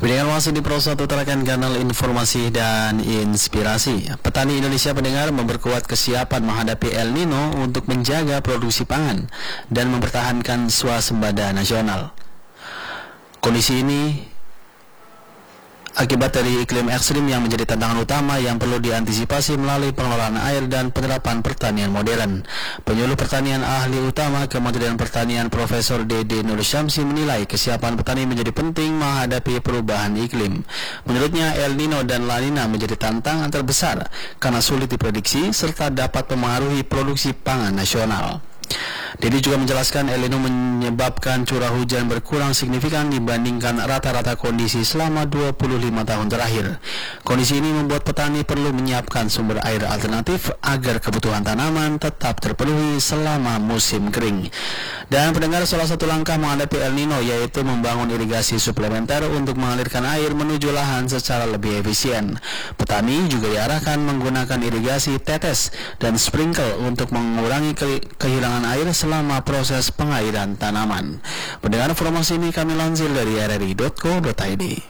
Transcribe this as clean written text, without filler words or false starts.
Pendengar masuk di Pro 1 Tarakan kanal informasi dan inspirasi. Petani Indonesia pendengar memperkuat kesiapan menghadapi El Nino untuk menjaga produksi pangan dan mempertahankan swasembada nasional. Kondisi ini akibat dari iklim ekstrim yang menjadi tantangan utama yang perlu diantisipasi melalui pengelolaan air dan penerapan pertanian modern. Penyuluh pertanian ahli utama Kementerian Pertanian Profesor Dede Nur Syamsi menilai kesiapan petani menjadi penting menghadapi perubahan iklim. Menurutnya El Nino dan La Nina menjadi tantangan terbesar karena sulit diprediksi serta dapat mempengaruhi produksi pangan nasional. Dede juga menjelaskan El Nino menyebabkan curah hujan berkurang signifikan dibandingkan rata-rata kondisi selama 25 tahun terakhir. Kondisi ini membuat petani perlu menyiapkan sumber air alternatif agar kebutuhan tanaman tetap terpenuhi selama musim kering. Dan pendengar, salah satu langkah menghadapi El Nino yaitu membangun irigasi suplementer untuk mengalirkan air menuju lahan secara lebih efisien. Petani juga diarahkan menggunakan irigasi tetes dan sprinkle untuk mengurangi kehilangan air selama proses pengairan tanaman. Pendengar, informasi ini kami lansir dari rri.co.id.